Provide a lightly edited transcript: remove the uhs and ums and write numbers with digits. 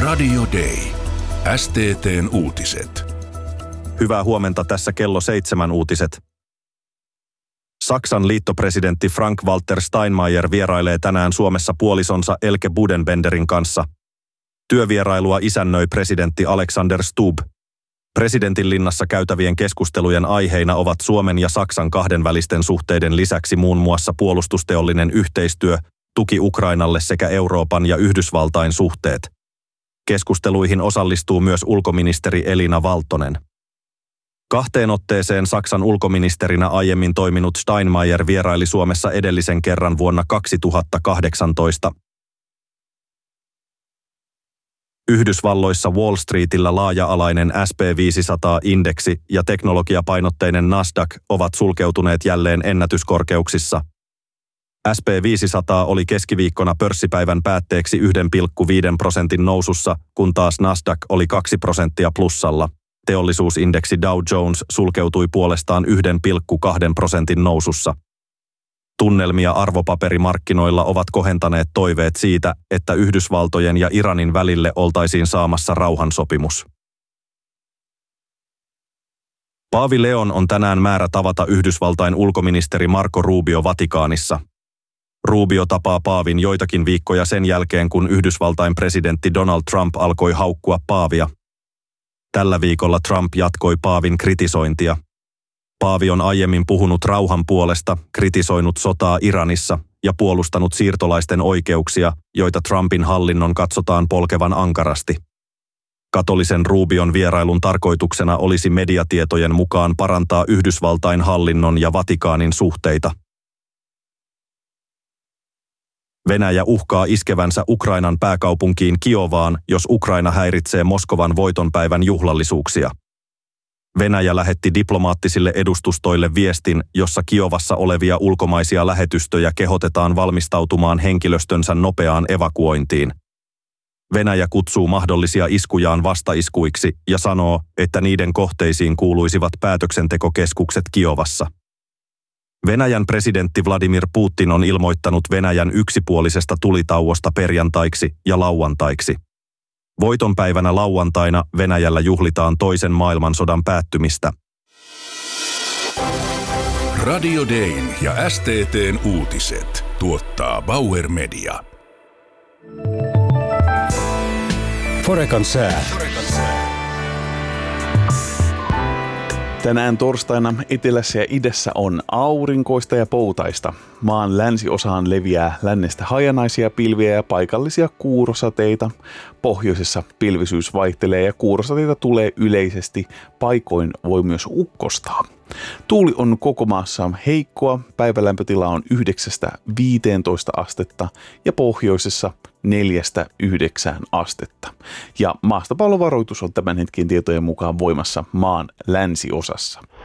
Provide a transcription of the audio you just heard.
Radio Day. STT:n uutiset. Hyvää huomenta, tässä kello 7 uutiset. Saksan liittopresidentti Frank-Walter Steinmeier vierailee tänään Suomessa puolisonsa Elke Budenbenderin kanssa. Työvierailua isännöi presidentti Alexander Stubb. Presidentin linnassa käytävien keskustelujen aiheina ovat Suomen ja Saksan kahdenvälisten suhteiden lisäksi muun muassa puolustusteollinen yhteistyö, tuki Ukrainalle sekä Euroopan ja Yhdysvaltain suhteet. Keskusteluihin osallistuu myös ulkoministeri Elina Valtonen. 2 otteeseen Saksan ulkoministerinä aiemmin toiminut Steinmeier vieraili Suomessa edellisen kerran vuonna 2018. Yhdysvalloissa Wall Streetillä laaja-alainen SP 500-indeksi ja teknologiapainotteinen Nasdaq ovat sulkeutuneet jälleen ennätyskorkeuksissa. SP 500 oli keskiviikkona pörssipäivän päätteeksi 1,5% nousussa, kun taas Nasdaq oli 2% plussalla. Teollisuusindeksi Dow Jones sulkeutui puolestaan 1,2% nousussa. Tunnelmia arvopaperimarkkinoilla ovat kohentaneet toiveet siitä, että Yhdysvaltojen ja Iranin välille oltaisiin saamassa rauhansopimus. Paavi Leon on tänään määrä tavata Yhdysvaltain ulkoministeri Marco Rubio Vatikaanissa. Rubio tapaa paavin joitakin viikkoja sen jälkeen, kun Yhdysvaltain presidentti Donald Trump alkoi haukkua paavia. Tällä viikolla Trump jatkoi paavin kritisointia. Paavi on aiemmin puhunut rauhan puolesta, kritisoinut sotaa Iranissa ja puolustanut siirtolaisten oikeuksia, joita Trumpin hallinnon katsotaan polkevan ankarasti. Katolisen Rubion vierailun tarkoituksena olisi mediatietojen mukaan parantaa Yhdysvaltain hallinnon ja Vatikaanin suhteita. Venäjä uhkaa iskevänsä Ukrainan pääkaupunkiin Kiovaan, jos Ukraina häiritsee Moskovan voitonpäivän juhlallisuuksia. Venäjä lähetti diplomaattisille edustustoille viestin, jossa Kiovassa olevia ulkomaisia lähetystöjä kehotetaan valmistautumaan henkilöstönsä nopeaan evakuointiin. Venäjä kutsuu mahdollisia iskujaan vastaiskuiksi ja sanoo, että niiden kohteisiin kuuluisivat päätöksentekokeskukset Kiovassa. Venäjän presidentti Vladimir Putin on ilmoittanut Venäjän yksipuolisesta tulitauosta perjantaiksi ja lauantaiksi. Voitonpäivänä lauantaina Venäjällä juhlitaan toisen maailmansodan päättymistä. Radio Dayn ja STT:n uutiset tuottaa Bauer Media. Forecan sää. Tänään torstaina etelässä ja idässä on aurinkoista ja poutaista. Maan länsiosaan leviää lännestä hajanaisia pilviä ja paikallisia kuurosateita. Pohjoisessa pilvisyys vaihtelee ja kuurosateita tulee yleisesti. Paikoin voi myös ukkostaa. Tuuli on koko maassa heikkoa. Päivälämpötila on 9–15 astetta ja pohjoisessa 4–9 astetta. Ja maastopallovaroitus on tämän hetken tietojen mukaan voimassa maan länsiosassa.